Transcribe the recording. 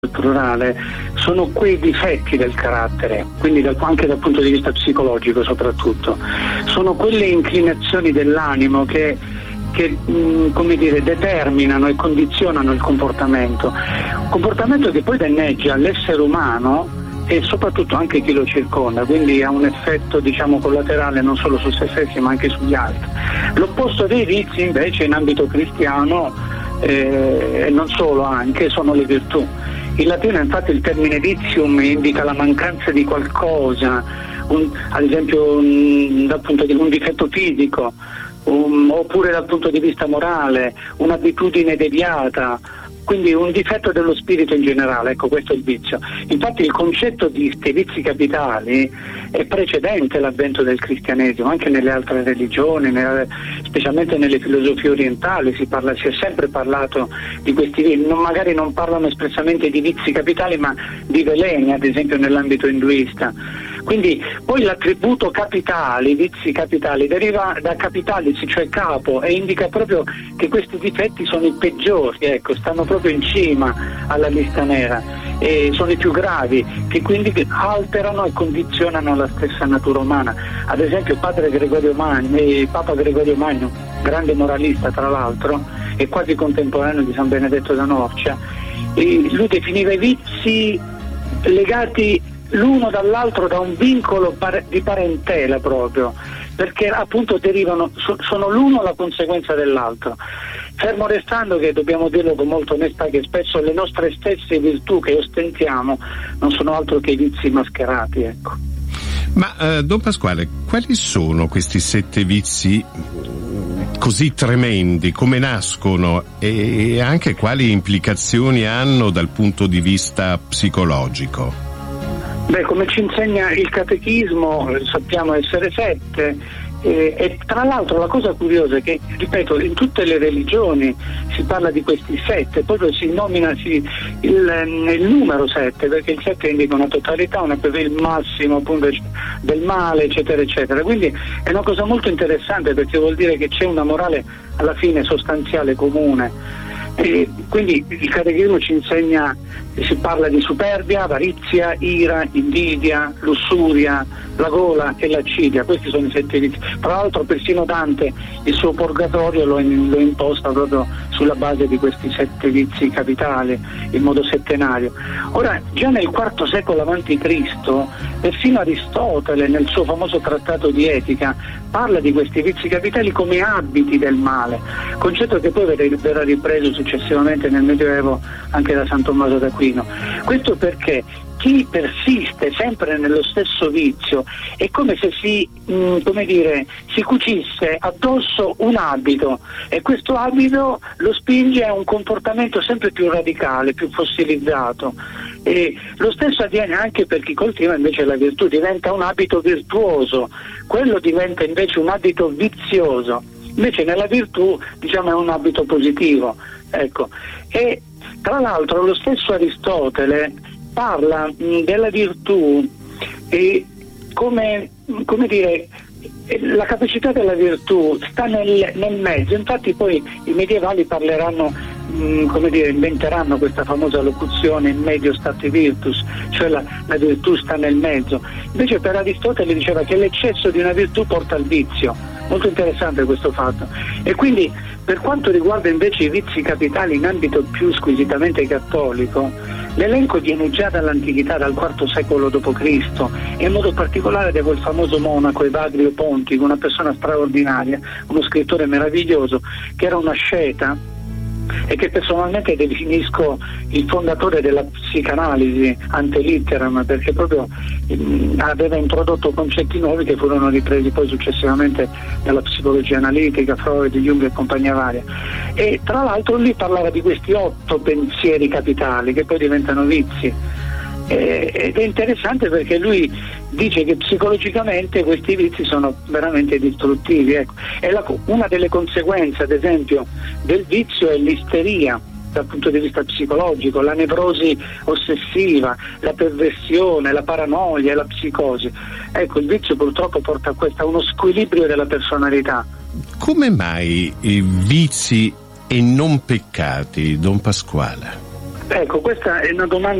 plurale, sono quei difetti del carattere, quindi anche dal punto di vista psicologico soprattutto, sono quelle inclinazioni dell'animo che come dire, determinano e condizionano il comportamento, un comportamento che poi danneggia l'essere umano e soprattutto anche chi lo circonda, quindi ha un effetto, diciamo, collaterale non solo su se stessi ma anche sugli altri. L'opposto dei vizi invece in ambito cristiano e non solo, anche sono le virtù. In latino infatti il termine vizium indica la mancanza di qualcosa, ad esempio dal punto di un difetto fisico, oppure dal punto di vista morale, un'abitudine deviata, quindi un difetto dello spirito in generale. Ecco, questo è il vizio. Infatti il concetto di vizi capitali è precedente l'avvento del cristianesimo, anche nelle altre religioni, specialmente nelle filosofie orientali si è sempre parlato di questi vizi, magari non parlano espressamente di vizi capitali ma di veleni, ad esempio nell'ambito induista. Quindi poi l'attributo capitali, vizi capitali, deriva da capitalis, cioè capo, e indica proprio che questi difetti sono i peggiori, ecco, stanno proprio in cima alla lista nera e sono i più gravi, che quindi alterano e condizionano la stessa natura umana. Ad esempio Papa Gregorio Magno, grande moralista tra l'altro, e quasi contemporaneo di San Benedetto da Norcia, lui definiva i vizi legati l'uno dall'altro da un vincolo di parentela proprio, perché appunto derivano, sono l'uno la conseguenza dell'altro, fermo restando che dobbiamo dirlo con molta onestà che spesso le nostre stesse virtù che ostentiamo non sono altro che i vizi mascherati, ecco. Ma Don Pasquale, quali sono questi 7 vizi così tremendi, come nascono e anche quali implicazioni hanno dal punto di vista psicologico? Beh, come ci insegna il catechismo, sappiamo essere 7, e tra l'altro la cosa curiosa è che, ripeto, in tutte le religioni si parla di questi 7, proprio si nomina il numero 7, perché il 7 indica una totalità, il massimo appunto del male, eccetera eccetera. Quindi è una cosa molto interessante, perché vuol dire che c'è una morale alla fine sostanziale comune. E quindi il catechismo ci insegna, si parla di superbia, avarizia, ira, invidia, lussuria, la gola e l'accidia. Questi sono i 7 vizi. Tra l'altro persino Dante il suo Purgatorio lo imposta proprio sulla base di questi 7 vizi capitali in modo settenario. Ora, già nel IV secolo a.C., persino Aristotele nel suo famoso trattato di Etica parla di questi vizi capitali come abiti del male, concetto che poi verrà ripreso successivamente nel Medioevo anche da San Tommaso d'Aquino. Questo perché chi persiste sempre nello stesso vizio è come se si cucisse addosso un abito, e questo abito lo spinge a un comportamento sempre più radicale, più fossilizzato. E lo stesso avviene anche per chi coltiva invece la virtù, diventa un abito virtuoso, quello diventa invece un abito vizioso, invece nella virtù, diciamo, è un abito positivo, ecco. E tra l'altro lo stesso Aristotele parla della virtù e come dire, la capacità della virtù sta nel mezzo. Infatti poi i medievali parleranno, inventeranno questa famosa locuzione medio stati virtus, cioè la virtù sta nel mezzo. Invece per Aristotele diceva che l'eccesso di una virtù porta al vizio. Molto interessante questo fatto. E quindi per quanto riguarda invece i vizi capitali in ambito più squisitamente cattolico, l'elenco viene già dall'antichità, dal IV secolo d.C., e in modo particolare da quel famoso monaco Evagrio Pontico, una persona straordinaria, uno scrittore meraviglioso, che era un asceta e che personalmente definisco il fondatore della psicanalisi ante litteram, perché proprio aveva introdotto concetti nuovi che furono ripresi poi successivamente dalla psicologia analitica, Freud, Jung e compagnia varia. E tra l'altro lui parlava di questi 8 pensieri capitali che poi diventano vizi. Ed è interessante perché lui dice che psicologicamente questi vizi sono veramente distruttivi, ecco. E una delle conseguenze, ad esempio, del vizio è l'isteria dal punto di vista psicologico, la nevrosi ossessiva, la perversione, la paranoia e la psicosi. Ecco, il vizio purtroppo porta a uno squilibrio della personalità. Come mai i vizi e non peccati, Don Pasquale? Ecco, questa è una domanda